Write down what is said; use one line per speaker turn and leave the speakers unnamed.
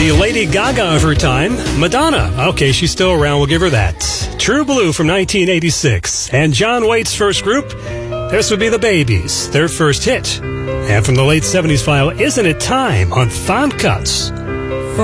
The Lady Gaga of her time, Madonna. Okay, she's still around. We'll give her that. True Blue from 1986. And John Waite's first group, this would be the Babies, their first hit. And from the late 70s file, Isn't It Time on Font Cuts.